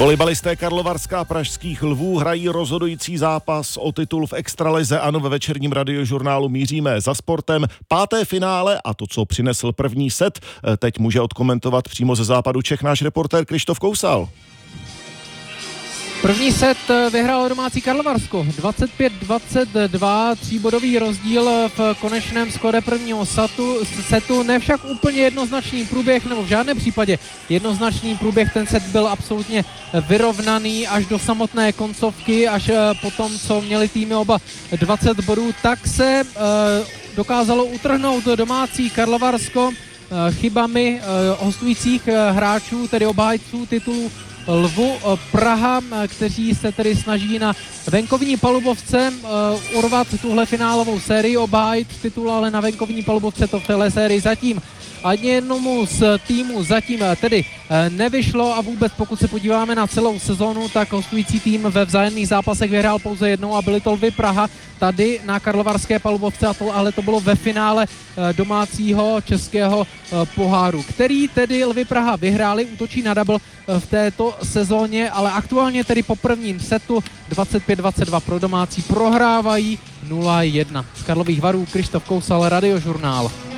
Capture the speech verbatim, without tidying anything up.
Volejbalisté Karlovarska a pražských Lvů hrají rozhodující zápas o titul v extralize. Ano, ve večerním radiožurnálu míříme za sportem. Páté finále a to, co přinesl první set, teď může odkomentovat přímo ze západu Čech náš reportér Krištof Kousal. První set vyhrálo domácí Karlovarsko. dvacet pět dvacet dva, tříbodový rozdíl v konečném skóre prvního setu, setu. Ne však úplně jednoznačný průběh, nebo v žádném případě jednoznačný průběh. Ten set byl absolutně vyrovnaný až do samotné koncovky, až potom, co měli týmy oba dvacet bodů, tak se dokázalo utrhnout domácí Karlovarsko chybami hostujících hráčů, tedy obhájců titulu Lvu Praha, kteří se tedy snaží na venkovní palubovce uh, urvat tuhle finálovou sérii, obhájit titul, ale na venkovní palubovce to v téhle sérii zatím ani jednomu z týmu zatím tedy nevyšlo a vůbec pokud se podíváme na celou sezonu, tak hostující tým ve vzájemných zápasech vyhrál pouze jednou a byly to Lvy Praha tady na karlovarské palubovce, a to, ale to bylo ve finále domácího českého poháru, který tedy Lvy Praha vyhráli, útočí na double v této sezóně, ale aktuálně tedy po prvním setu dvacet pět dvacet dva pro domácí prohrávají nula jedna. Z Karlových Varů Krištof Kousal, Radiožurnál.